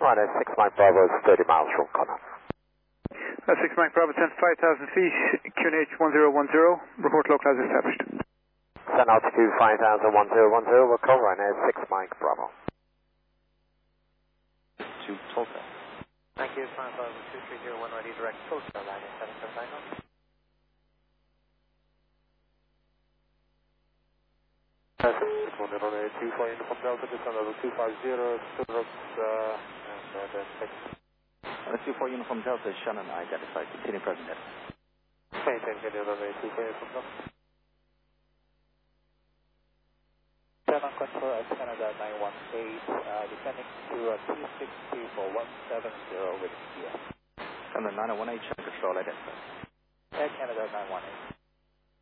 Right, 6 Mike Bravo is 30 miles from Connor. 6 Mike Bravo, 10,000 feet, QNH 1010, report local as established. Send altitude 5,000, 1010, we'll call right now 6 Mike Bravo. To Tulsa. Thank you, 5,230, ready direct Tulsa, line 7790. Good morning, 24 Uniform Delta, descend over 250, Stuttgart, and then 6. 24 Uniform Delta, Shannon identified, continue present head. Maintain, can you runway 24 Uniform Delta? Shannon Control at Canada 918, descending to 260 for 170 with CS. From the 918, Shannon Control identified. Air Canada 918.